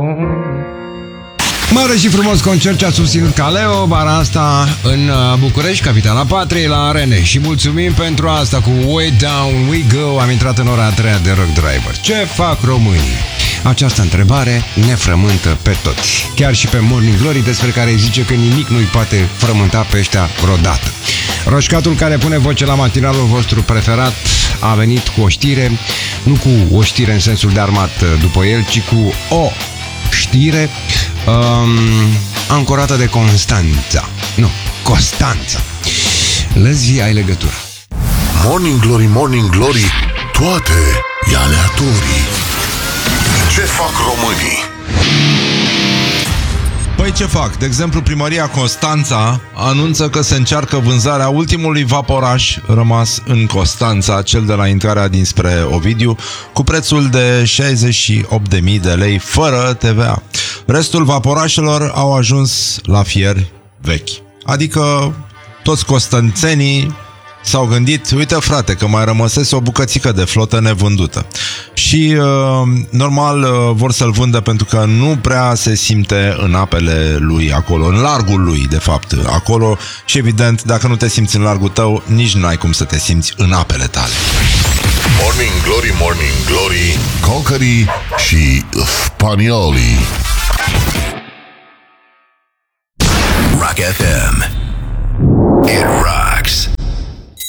Mare și frumos concert ce a susținut Caleo vara asta în București, capitala patriei, la Arene. Și mulțumim pentru asta cu Way Down We Go. Am intrat în ora a treia de Rock Driver. Ce fac românii? Această întrebare ne frământă pe toți. Chiar și pe Morning Glory, despre care zice că nimic nu-i poate frământa pe ăștia vreodată. Roșcatul care pune voce la matinalul vostru preferat a venit cu o știre, nu cu o știre în sensul de armat după el, ci cu o știre ancorată de Constanța. Nu, Costanța. Lăzi, ai legătura. Morning Glory, Morning Glory, toate e aleatorii. Ce fac românii? Păi ce fac? De exemplu, primăria Constanța anunță că se încearcă vânzarea ultimului vaporaș rămas în Constanța, cel de la intrarea dinspre Ovidiu, cu prețul de 68.000 de lei, fără TVA. Restul vaporașelor au ajuns la fier vechi. Adică toți costanțenii s-au gândit, uite frate, că mai rămăsese o bucățică de flotă nevândută. Și normal vor să-l vândă pentru că nu prea se simte în apele lui acolo, în largul lui de fapt acolo. Și evident, dacă nu te simți în largul tău, nici nu ai cum să te simți în apele tale. Morning Glory, Morning Glory, cocării și spaniolii. Rock FM. It rocks.